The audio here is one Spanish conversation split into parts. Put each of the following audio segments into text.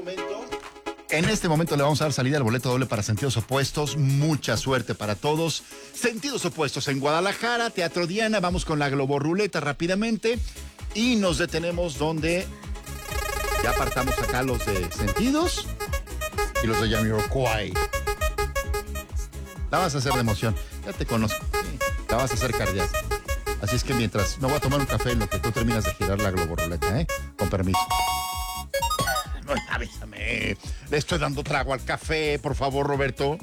En este momento le vamos a dar salida al boleto doble para Sentidos Opuestos. Mucha suerte para todos. Sentidos Opuestos en Guadalajara, Teatro Diana. Vamos con la globorruleta rápidamente. Y nos detenemos donde ya apartamos acá los de Sentidos y los de Jamiroquai. La vas a hacer de emoción. Ya te conozco. Sí, la vas a hacer cardíaca. Así es que mientras me voy a tomar un café en lo que tú terminas de girar la globorruleta, ¿eh? Con permiso. No, avísame. Le estoy dando trago al café, por favor, Roberto.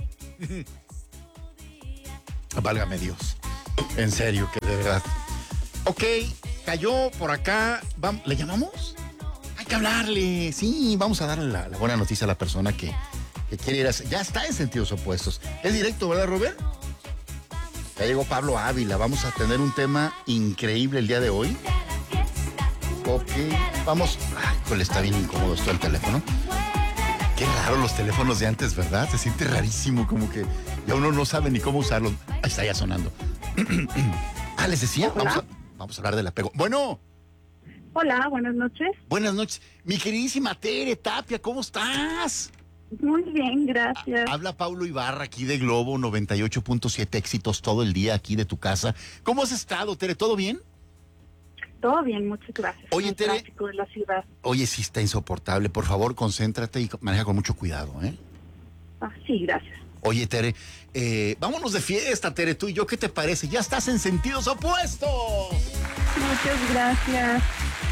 Válgame Dios. En serio, que de verdad. Ok, cayó por acá. ¿Le llamamos? Hay que hablarle. Sí, vamos a darle la buena noticia a la persona que quiere ir a... Ya está en Sentidos Opuestos. Es directo, ¿verdad, Robert? Ya llegó Pablo Ávila. Vamos a tener un tema increíble el día de hoy. Ok, vamos. Ay, pues está bien incómodo esto el teléfono. Qué raro los teléfonos de antes, ¿verdad? Se siente rarísimo, como que ya uno no sabe ni cómo usarlos. Ahí está ya sonando. Les decía, vamos a hablar del apego. Bueno. Hola, buenas noches. Buenas noches. Mi queridísima Tere Tapia, ¿cómo estás? Muy bien, gracias. Habla Paulo Ibarra aquí de Globo 98.7, éxitos todo el día aquí de tu casa. ¿Cómo has estado, Tere? ¿Todo bien? Todo bien, muchas gracias. Oye, Tere. El tráfico de la ciudad. Oye, sí está insoportable. Por favor, concéntrate y maneja con mucho cuidado, ¿eh? Sí, gracias. Oye, Tere, vámonos de fiesta, Tere, tú y yo, ¿qué te parece? Ya estás en Sentidos Opuestos. Muchas gracias.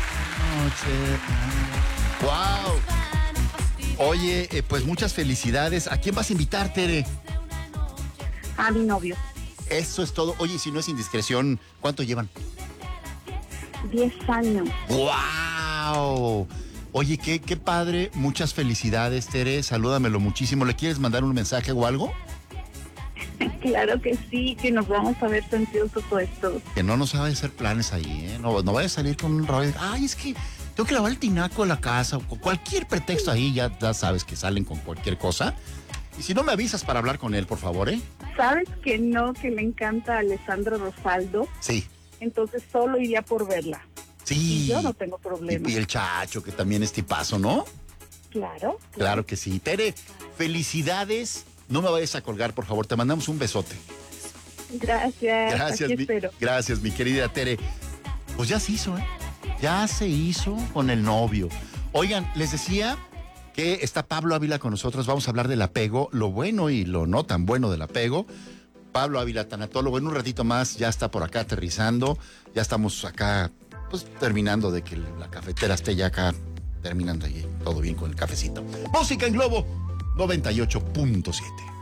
Wow. Oye, pues muchas felicidades. ¿A quién vas a invitar, Tere? A mi novio. Eso es todo. Oye, si no es indiscreción, ¿cuánto llevan? 10 años. ¡Wow! Oye, qué padre. Muchas felicidades, Tere. Salúdamelo muchísimo. ¿Le quieres mandar un mensaje o algo? Claro que sí, que nos vamos a ver Sentidos Opuestos. Que no nos vaya a hacer planes ahí, ¿eh? No vaya a salir con un rollo. Ay, es que tengo que lavar el tinaco de la casa. O con cualquier pretexto ahí, ya sabes que salen con cualquier cosa. Y si no me avisas para hablar con él, por favor, ¿eh? ¿Sabes que no? Que le encanta a Alessandro Rosaldo. Sí. Entonces solo iría por verla. Sí. Y yo no tengo problema. Y el Chacho, que también es tipazo, ¿no? Claro. Claro que sí. Tere, felicidades. No me vayas a colgar, por favor. Te mandamos un besote. Gracias. Gracias, espero. Gracias, mi querida Tere. Pues ya se hizo, ¿eh? Ya se hizo con el novio. Oigan, les decía que está Pablo Ávila con nosotros. Vamos a hablar del apego, lo bueno y lo no tan bueno del apego. Pablo Ávila, tanatólogo, en un ratito más ya está por acá aterrizando. Ya estamos acá, pues terminando de que la cafetera esté ya acá, terminando ahí todo bien con el cafecito. Música en Globo 98.7.